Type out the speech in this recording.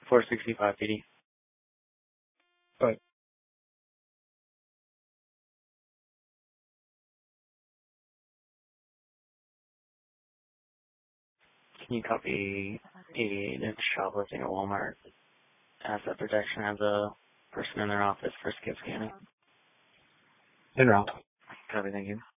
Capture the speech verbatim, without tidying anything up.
four sixty-five P D. Bye. Can you copy eighty-eight inch shoplifting at Walmart? Asset protection has a person in their office for skip scanning. En route. Copy, thank you.